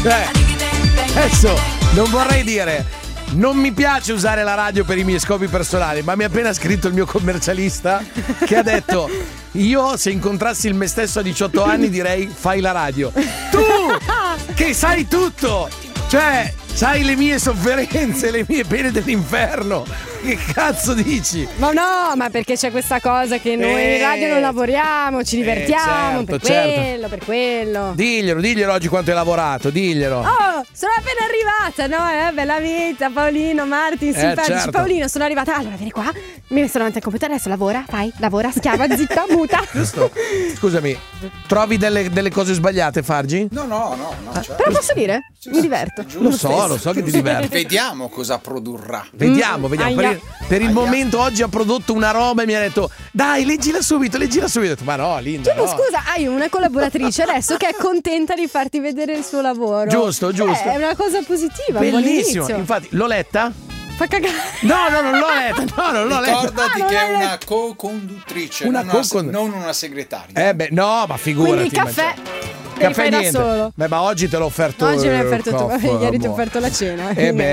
Cioè, adesso non vorrei dire, non mi piace usare la radio per i miei scopi personali, ma mi ha appena scritto il mio commercialista che ha detto: io se incontrassi il me stesso a 18 anni direi fai la radio. Tu che sai tutto, cioè sai le mie sofferenze, le mie pene dell'inferno. Che cazzo dici? Ma no, ma perché c'è questa cosa che noi in radio non lavoriamo, ci divertiamo, certo, per quello. Diglielo oggi quanto hai lavorato, diglielo. Oh, sono appena arrivata, no? Bella vita, Paolino, Martin, simpatici. Certo. Paolino, sono arrivata. Allora, vieni qua, mi messo davanti al computer, adesso lavora, schiava, zitta, muta. Giusto. Scusami, trovi delle cose sbagliate, Fargi? No, certo. Però posso dire? Mi diverto. Lo so che ti diverti. Vediamo cosa produrrà. Vediamo. Per il momento oggi ha prodotto una roba e mi ha detto: dai, leggila subito. Ho detto, ma no, Linda, Tipo, no. scusa, hai una collaboratrice adesso che è contenta di farti vedere il suo lavoro. Giusto. È una cosa positiva, un buon Bellissimo. inizio. Infatti, l'ho letta? Fa cagare. No, non l'ho letta. No, non l'ho letta. Ricordati che è una co-conduttrice, non una segretaria. No, ma figurati. Quindi il caffè. Caffè fai da niente. solo. Beh, ma oggi te l'ho offerto. Oggi me l'hai offerto tu. Coffo, Ieri ti ho offerto la cena.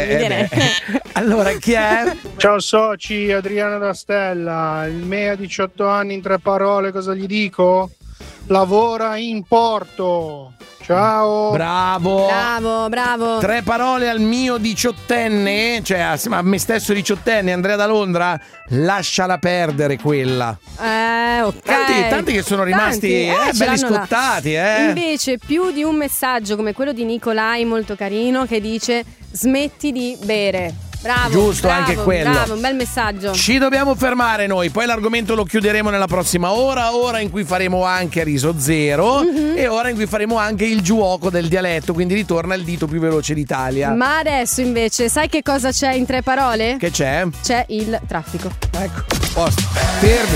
Allora, chi è? Ciao soci, Adriano da Stella. Il me a 18 anni in 3 parole cosa gli dico? Lavora in porto. Ciao. Bravo. 3 parole al mio 18enne, cioè a me stesso 18enne, Andrea da Londra. Lasciala perdere quella. Ok. Tanti che sono rimasti belli scottati. Invece più di un messaggio come quello di Nicolai, molto carino, che dice: smetti di bere. Bravo. Giusto, anche quello. Bravo, un bel messaggio. Ci dobbiamo fermare noi, poi l'argomento lo chiuderemo nella prossima ora in cui faremo anche Riso Zero e ora in cui faremo anche il giuoco del dialetto, quindi ritorna il dito più veloce d'Italia. Ma adesso invece sai che cosa c'è in 3 parole? Che c'è? C'è il traffico. Ecco, posto. Fermi.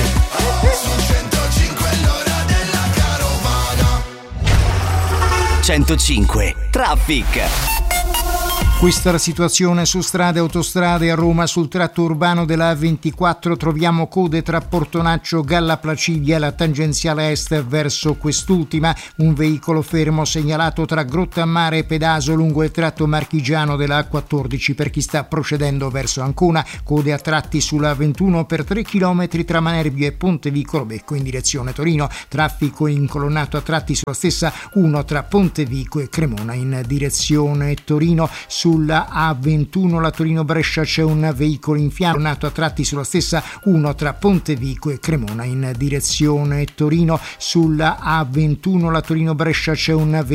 105 Traffic. Questa è la situazione su strade e autostrade. A Roma sul tratto urbano della A24 troviamo code tra Portonaccio, Galla Placidia e la tangenziale est verso quest'ultima. Un veicolo fermo segnalato tra Grottammare e Pedaso lungo il tratto marchigiano della A14 per chi sta procedendo verso Ancona. Code a tratti sulla A21 per 3 km tra Manerbio e Pontevicolo Becco in direzione Torino. Traffico incolonnato a tratti sulla stessa 1 tra Pontevico e Cremona in direzione Torino. Sulla A21 la Torino-Brescia c'è un veicolo in fiamme nato a tratti sulla stessa 1 tra Pontevico e Cremona in direzione Torino. Sulla A21 la Torino-Brescia c'è un